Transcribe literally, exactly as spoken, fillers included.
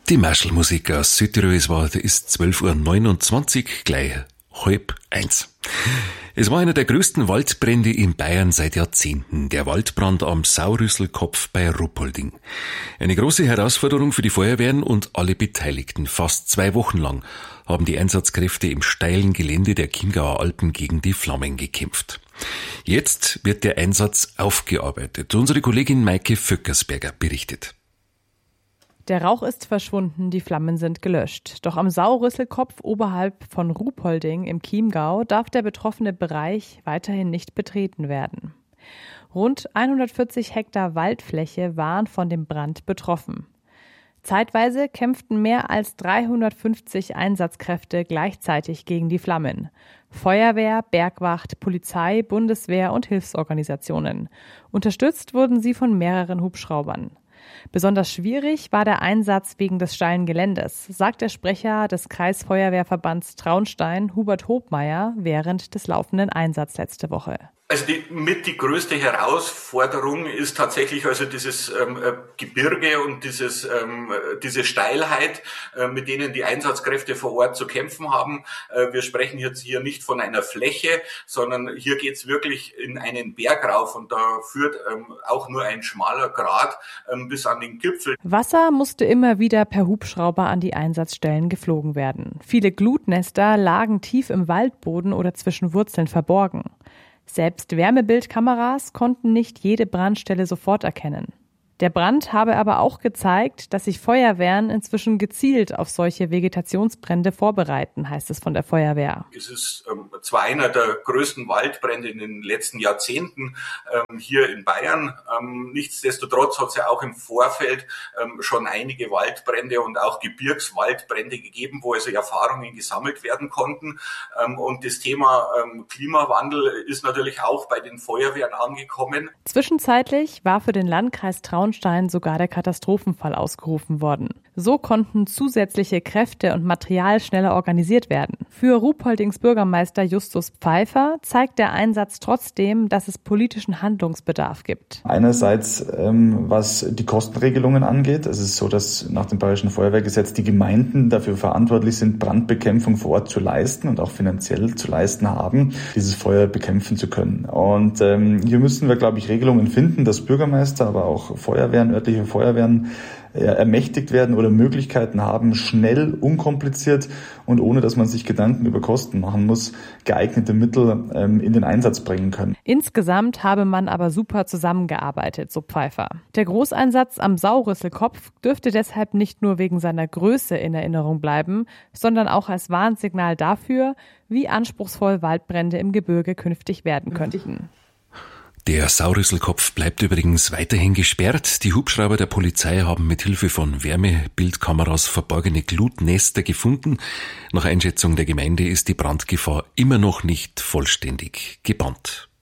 Die Marschallmusik aus Südtirol, es war, ist zwölf Uhr neunundzwanzig, gleich halb eins. Es war einer der größten Waldbrände in Bayern seit Jahrzehnten, der Waldbrand am Saurüsselkopf bei Ruppolding. Eine große Herausforderung für die Feuerwehren und alle Beteiligten. Fast zwei Wochen lang haben die Einsatzkräfte im steilen Gelände der Chiemgauer Alpen gegen die Flammen gekämpft. Jetzt wird der Einsatz aufgearbeitet. Unsere Kollegin Maike Vöckersberger berichtet. Der Rauch ist verschwunden, die Flammen sind gelöscht. Doch am Saurüsselkopf oberhalb von Ruppolding im Chiemgau darf der betroffene Bereich weiterhin nicht betreten werden. Rund hundertvierzig Hektar Waldfläche waren von dem Brand betroffen. Zeitweise kämpften mehr als dreihundertfünfzig Einsatzkräfte gleichzeitig gegen die Flammen. Feuerwehr, Bergwacht, Polizei, Bundeswehr und Hilfsorganisationen. Unterstützt wurden sie von mehreren Hubschraubern. Besonders schwierig war der Einsatz wegen des steilen Geländes, sagt der Sprecher des Kreisfeuerwehrverbands Traunstein, Hubert Hobmeier, während des laufenden Einsatzes letzte Woche. Also die, mit die größte Herausforderung ist tatsächlich also dieses ähm, Gebirge und dieses ähm, diese Steilheit, äh, mit denen die Einsatzkräfte vor Ort zu kämpfen haben. Äh, wir sprechen jetzt hier nicht von einer Fläche, sondern hier geht's wirklich in einen Berg rauf und da führt ähm, auch nur ein schmaler Grat ähm, bis an den Gipfel. Wasser musste immer wieder per Hubschrauber an die Einsatzstellen geflogen werden. Viele Glutnester lagen tief im Waldboden oder zwischen Wurzeln verborgen. Selbst Wärmebildkameras konnten nicht jede Brandstelle sofort erkennen. Der Brand habe aber auch gezeigt, dass sich Feuerwehren inzwischen gezielt auf solche Vegetationsbrände vorbereiten, heißt es von der Feuerwehr. Es ist ähm, zwar einer der größten Waldbrände in den letzten Jahrzehnten ähm, hier in Bayern. Ähm, nichtsdestotrotz hat es ja auch im Vorfeld ähm, schon einige Waldbrände und auch Gebirgswaldbrände gegeben, wo also Erfahrungen gesammelt werden konnten. Ähm, und das Thema ähm, Klimawandel ist natürlich auch bei den Feuerwehren angekommen. Zwischenzeitlich war für den Landkreis Traunstein sogar der Katastrophenfall ausgerufen worden. So konnten zusätzliche Kräfte und Material schneller organisiert werden. Für Ruppoldings Bürgermeister Justus Pfeiffer zeigt der Einsatz trotzdem, dass es politischen Handlungsbedarf gibt. Einerseits, ähm, was die Kostenregelungen angeht. Es ist so, dass nach dem Bayerischen Feuerwehrgesetz die Gemeinden dafür verantwortlich sind, Brandbekämpfung vor Ort zu leisten und auch finanziell zu leisten haben, dieses Feuer bekämpfen zu können. Und ähm, hier müssen wir, glaube ich, Regelungen finden, dass Bürgermeister, aber auch Feuerwehren, örtliche Feuerwehren äh, ermächtigt werden oder Möglichkeiten haben, schnell, unkompliziert und ohne, dass man sich Gedanken über Kosten machen muss, geeignete Mittel ähm, in den Einsatz bringen können. Insgesamt habe man aber super zusammengearbeitet, so Pfeiffer. Der Großeinsatz am Saurüsselkopf dürfte deshalb nicht nur wegen seiner Größe in Erinnerung bleiben, sondern auch als Warnsignal dafür, wie anspruchsvoll Waldbrände im Gebirge künftig werden könnten. Der Saurüsselkopf bleibt übrigens weiterhin gesperrt. Die Hubschrauber der Polizei haben mit Hilfe von Wärmebildkameras verborgene Glutnester gefunden. Nach Einschätzung der Gemeinde ist die Brandgefahr immer noch nicht vollständig gebannt.